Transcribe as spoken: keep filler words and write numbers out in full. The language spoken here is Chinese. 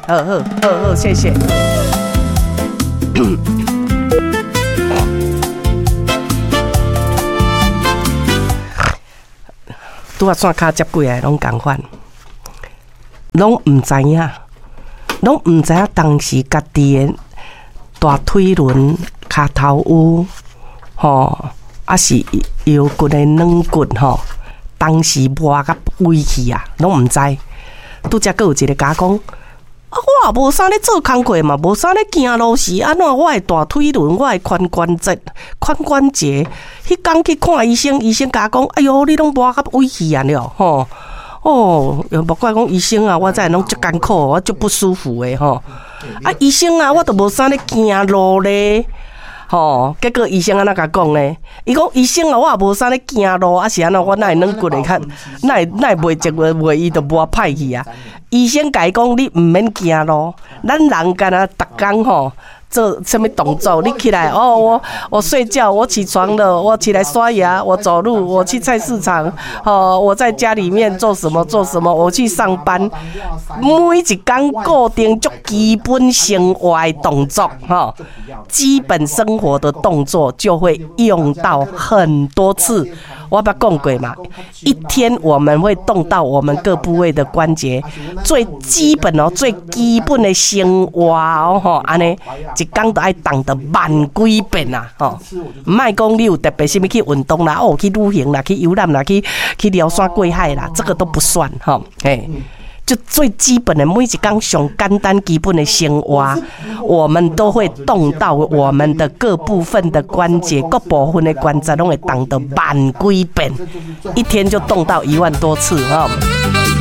好好好好，谢谢。拄啊线骹接过来，拢共款，拢唔知影，拢唔知影当时家己的大腿轮、骹头有，吼，啊是腰骨的软骨吼，当时磨甲歪去啊，拢唔知。拄则阁有一个甲讲。啊，我也无啥咧做工课嘛，无啥咧行路时安怎？我的大腿轮、我的髋关节、髋关节，迄天去看医生，医生甲我讲，哎哟，你拢磨甲歪去啊了，吼，哦，又莫怪讲医生啊，我知拢足艰苦，我足不舒服的吼。啊，医生啊，我都无啥咧行路咧。吼，结果医生安怎甲讲呢？伊讲医生啊，我也无啥咧行路，啊是安怎？我哪会软骨会较，哪会哪会袂直袂袂伊就磨歹去啊？医生甲伊讲，你毋免行路，咱人干那逐工吼做什么动作？你起来哦，我我睡觉，我起床了，我起来刷牙，我走路，我去菜市场，哦，我在家里面做什么做什么，我去上班，每一工固定足基本生活的动作，哈，基本生活的动作就会用到很多次。我捌讲过嘛，一天我们会动到我们各部位的关节，最基本哦，最基本的生活哦，吼，安尼一工都爱动到万几遍啊，吼，唔卖讲你有特别什么去运动啦，哦，去旅行啦，去游览啦，去去撩山过海啦，这个都不算，吼，嘿。就最基本的每一工上简单基本的生活，我们都会动到我们的各部分的关节，各部分的关节拢会动到万几遍，一天就动到一万多次哈。